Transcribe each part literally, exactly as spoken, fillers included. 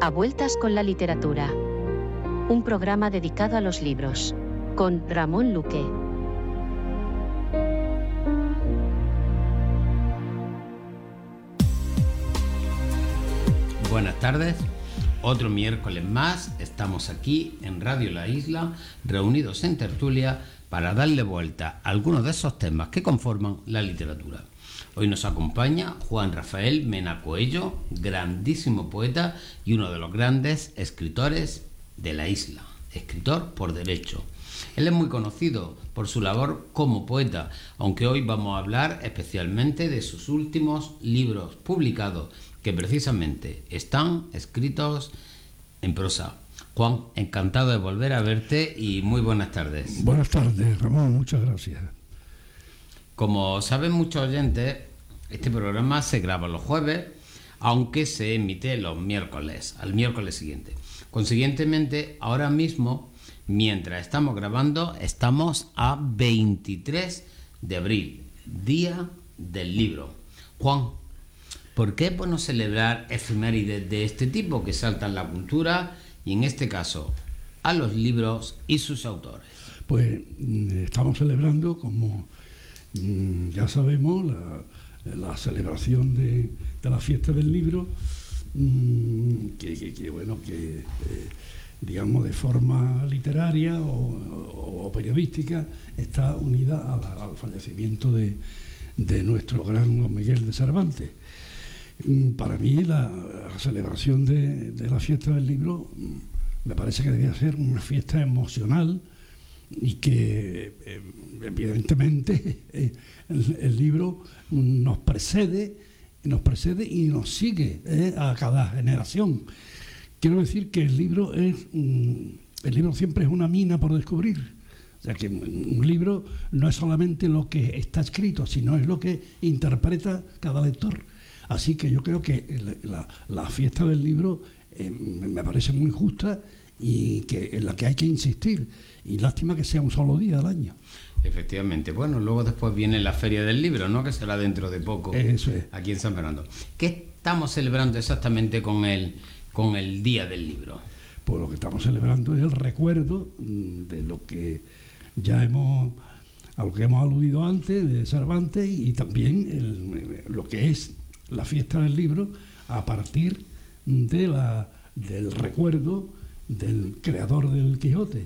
A Vueltas con la Literatura. Un programa dedicado a los libros. Con Ramón Luque. Buenas tardes. Otro miércoles más estamos aquí en Radio La Isla, reunidos en tertulia para darle vuelta a algunos de esos temas que conforman la literatura. Hoy nos acompaña Juan Rafael Mena Coello, grandísimo poeta y uno de los grandes escritores de la isla, escritor por derecho. Él es muy conocido por su labor como poeta, aunque hoy vamos a hablar especialmente de sus últimos libros publicados, que precisamente están escritos en prosa. Juan, encantado de volver a verte y muy buenas tardes. Buenas tardes, Ramón, muchas gracias. Como saben muchos oyentes, este programa se graba los jueves, aunque se emite los miércoles, al miércoles siguiente. Consiguientemente, ahora mismo, mientras estamos grabando, estamos a veintitrés de abril, Día del Libro. Juan, ¿por qué bueno celebrar efemérides de este tipo que saltan la cultura y, en este caso, a los libros y sus autores? Pues estamos celebrando, como ya sabemos, la, la celebración de, de la fiesta del libro, que, que, que bueno, que eh, digamos de forma literaria o, o, o periodística está unida a la, al fallecimiento de, de nuestro gran Don Miguel de Cervantes. Para mí la, la celebración de, de la fiesta del libro me parece que debía ser una fiesta emocional y que eh, evidentemente eh, el, el libro nos precede, nos precede y nos sigue eh, a cada generación. Quiero decir que el libro es el libro siempre es una mina por descubrir. O sea que un libro no es solamente lo que está escrito, sino es lo que interpreta cada lector. Así que yo creo que la, la fiesta del libro eh, me parece muy justa y que en la que hay que insistir. Y lástima que sea un solo día al año. Efectivamente. Bueno, luego después viene la Feria del Libro, ¿no? Que será dentro de poco. Eso es. Aquí en San Fernando. ¿Qué estamos celebrando exactamente con el, con el Día del Libro? Pues lo que estamos celebrando es el recuerdo de lo que ya hemos... a lo que hemos aludido antes, de Cervantes, y también el, lo que es la fiesta del libro a partir de la, del recuerdo del creador del Quijote.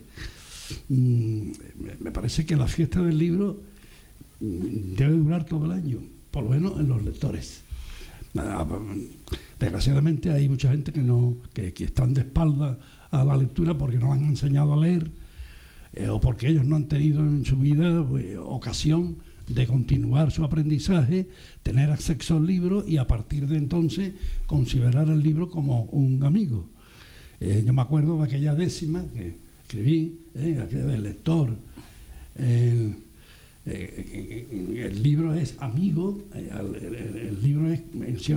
Me parece que la fiesta del libro debe durar todo el año, por lo menos en los lectores. Desgraciadamente hay mucha gente que no que, que están de espalda a la lectura porque no han enseñado a leer eh, o porque ellos no han tenido en su vida pues, ocasión de continuar su aprendizaje, tener acceso al libro y a partir de entonces considerar el libro como un amigo. Eh, yo me acuerdo de aquella décima que escribí, eh, aquella del lector. El, eh, el libro es amigo, el, el, el libro es en cierto